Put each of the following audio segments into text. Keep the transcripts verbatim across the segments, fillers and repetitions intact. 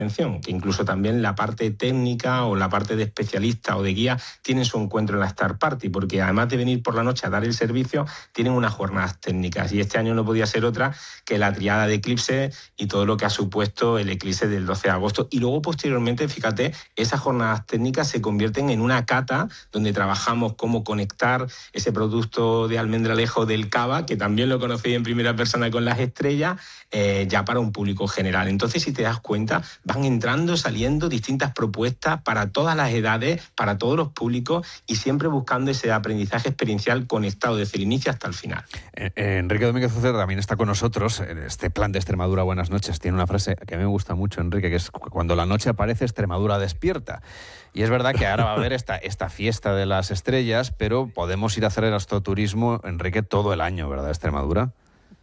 que incluso también la parte técnica o la parte de especialista o de guía tienen su encuentro en la Star Party, porque además de venir por la noche a dar el servicio, tienen unas jornadas técnicas. Y este año no podía ser otra que la triada de eclipse y todo lo que ha supuesto el eclipse del doce de agosto. Y luego, posteriormente, fíjate, esas jornadas técnicas se convierten en una cata donde trabajamos cómo conectar ese producto de almendralejo del cava, que también lo conocí en primera persona con las estrellas, eh, ya para un público general. Entonces, si te das cuenta, van entrando, saliendo distintas propuestas para todas las edades, para todos los públicos y siempre buscando ese aprendizaje experiencial conectado desde el inicio hasta el final. Eh, eh, Enrique Domínguez Uceta también está con nosotros. Este plan de Extremadura Buenas Noches tiene una frase que a mí me gusta mucho, Enrique, que es: cuando la noche aparece, Extremadura despierta. Y es verdad que ahora va a haber esta, esta fiesta de las estrellas, pero podemos ir a hacer el astroturismo, Enrique, todo el año, ¿verdad, Extremadura?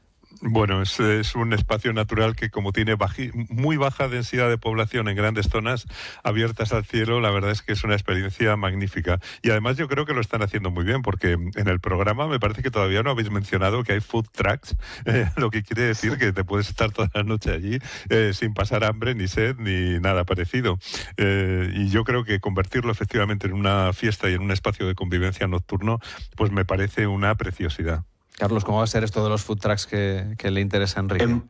Bueno, es, es un espacio natural que, como tiene baji, muy baja densidad de población en grandes zonas abiertas al cielo, la verdad es que es una experiencia magnífica. Y además yo creo que lo están haciendo muy bien, porque en el programa me parece que todavía no habéis mencionado que hay food trucks, eh, lo que quiere decir que te puedes estar toda la noche allí eh, sin pasar hambre, ni sed, ni nada parecido. Eh, y yo creo que convertirlo efectivamente en una fiesta y en un espacio de convivencia nocturno, pues me parece una preciosidad. Carlos, ¿cómo va a ser esto de los food trucks que, que le interesa a Enrique? Eh,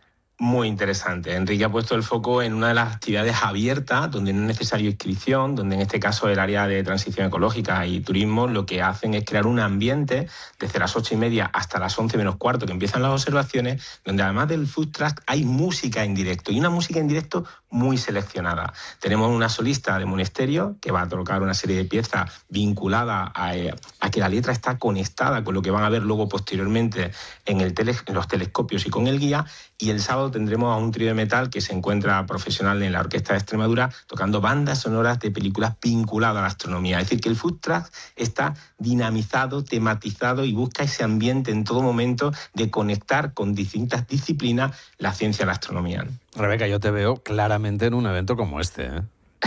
muy interesante. Enrique ha puesto el foco en una de las actividades abiertas, donde no es necesario inscripción, donde en este caso el área de transición ecológica y turismo lo que hacen es crear un ambiente desde las ocho y media hasta las once menos cuarto, que empiezan las observaciones, donde además del food truck hay música en directo, y una música en directo muy seleccionada. Tenemos una solista de Monasterio que va a tocar una serie de piezas vinculadas a, a que la letra está conectada con lo que van a ver luego posteriormente en, el tele, en los telescopios y con el guía, y el sábado tendremos a un trío de metal que se encuentra profesional en la Orquesta de Extremadura tocando bandas sonoras de películas vinculadas a la astronomía. Es decir, que el food truck está dinamizado, tematizado y busca ese ambiente en todo momento de conectar con distintas disciplinas la ciencia y la astronomía. Rebeca, yo te veo claramente en un evento como este, ¿eh?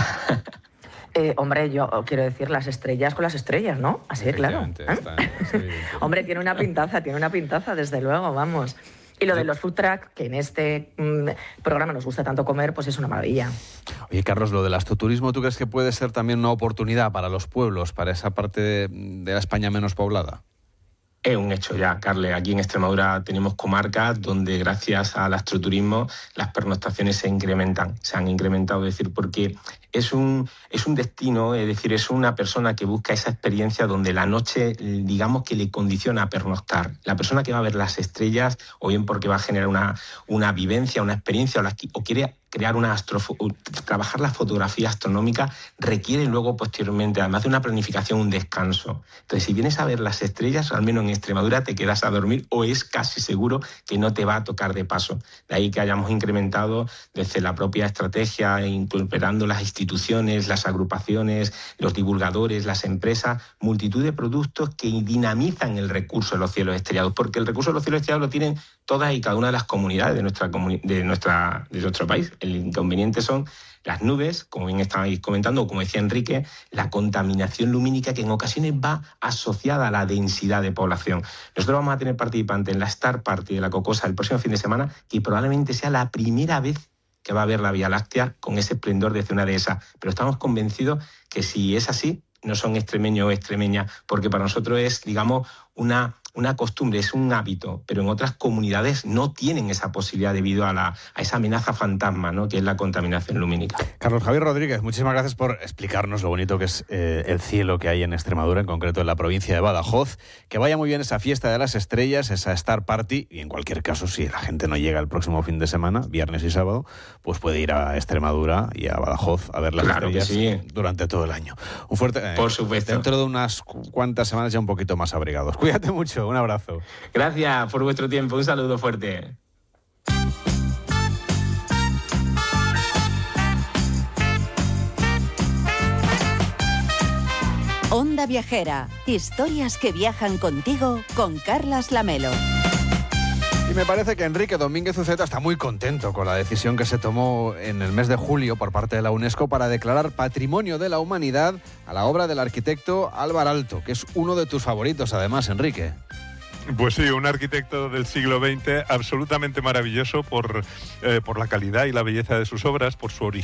Eh, hombre, yo quiero decir las estrellas con las estrellas, ¿no? Así, claro. ¿Eh? Está, sí, hombre, tiene una pintaza, tiene una pintaza, desde luego, vamos. Y lo de los food truck, que en este mmm, programa nos gusta tanto comer, pues es una maravilla. Oye, Carlos, lo del astroturismo, ¿tú crees que puede ser también una oportunidad para los pueblos, para esa parte de, de la España menos poblada? Es un hecho ya, Carles. Aquí en Extremadura tenemos comarcas donde gracias al astroturismo las pernoctaciones se incrementan, se han incrementado, es decir, porque es un, es un destino, es decir, es una persona que busca esa experiencia donde la noche, digamos que le condiciona a pernoctar. La persona que va a ver las estrellas, o bien porque va a generar una, una vivencia, una experiencia, o, la, o quiere crear una astrofo, trabajar la fotografía astronómica, requiere luego posteriormente, además de una planificación, un descanso. Entonces, si vienes a ver las estrellas, al menos en Extremadura, te quedas a dormir o es casi seguro que no te va a tocar de paso. De ahí que hayamos incrementado desde la propia estrategia, incorporando las instituciones, las agrupaciones, los divulgadores, las empresas, multitud de productos que dinamizan el recurso de los cielos estrellados, porque el recurso de los cielos estrellados lo tienen todas y cada una de las comunidades de, nuestra, de, nuestra, de nuestro país. El inconveniente son las nubes, como bien estabais comentando, o como decía Enrique, la contaminación lumínica que en ocasiones va asociada a la densidad de población. Nosotros vamos a tener participantes en la Star Party de la Cocosa el próximo fin de semana, y probablemente sea la primera vez que va a ver la Vía Láctea con ese esplendor desde una de esas. Pero estamos convencidos que si es así, no son extremeños o extremeñas, porque para nosotros es, digamos, una... una costumbre, es un hábito, pero en otras comunidades no tienen esa posibilidad debido a, la, a esa amenaza fantasma, ¿no?, que es la contaminación lumínica. Carlos Javier Rodríguez, muchísimas gracias por explicarnos lo bonito que es eh, el cielo que hay en Extremadura, en concreto en la provincia de Badajoz. Que vaya muy bien esa fiesta de las estrellas, esa Star Party, y en cualquier caso, si la gente no llega el próximo fin de semana, viernes y sábado, pues puede ir a Extremadura y a Badajoz a ver las claro estrellas sí. durante todo el año. Un fuerte... Eh, por supuesto. Dentro de unas cuantas semanas ya un poquito más abrigados. Cuídate mucho. Un abrazo. Gracias por vuestro tiempo. Un saludo fuerte. Onda Viajera. Historias que viajan contigo con Carlas Lamelo. Y me parece que Enrique Domínguez Uceta está muy contento con la decisión que se tomó en el mes de julio por parte de la UNESCO para declarar Patrimonio de la Humanidad a la obra del arquitecto Álvar Aalto, que es uno de tus favoritos además, Enrique. Pues sí, un arquitecto del siglo veinte absolutamente maravilloso por, eh, por la calidad y la belleza de sus obras, por su originalidad